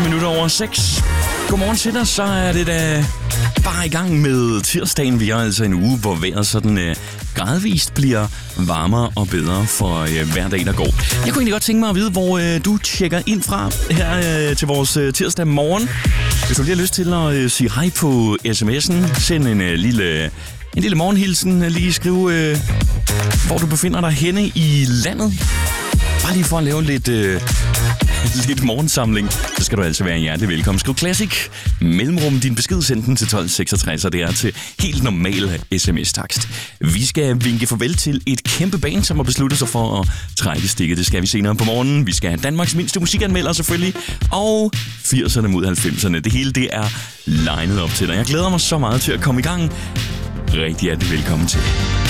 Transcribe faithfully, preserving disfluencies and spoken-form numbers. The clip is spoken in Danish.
minutter over seks. Godmorgen til dig, så er det da bare i gang med tirsdagen. Vi er altså en uge, hvor vejret sådan øh, gradvist bliver varmere og bedre for øh, hver dag, der går. Jeg kunne egentlig godt tænke mig at vide, hvor øh, du tjekker ind fra her øh, til vores øh, tirsdag morgen. Hvis du lige har lyst til at øh, sige hej på sms'en, send en øh, lille... En lille morgenhilsen, lige skrive, øh, hvor du befinder dig henne i landet. Bare lige for at lave lidt, øh, lidt morgensamling, så skal du altså være hjertelig velkommen. Skriv Classic, mellemrum din besked, send den til tolv seksogtres, og det er til helt normal sms-takst. Vi skal vinke farvel til et kæmpe band, som har besluttet sig for at trække stikket. Det skal vi senere på morgenen. Vi skal have Danmarks mindste musikanmelder selvfølgelig, og firserne mod halvfemserne. Det hele det er legnet op til dig. Jeg glæder mig så meget til at komme i gang. Rigtig hjertelig velkommen til.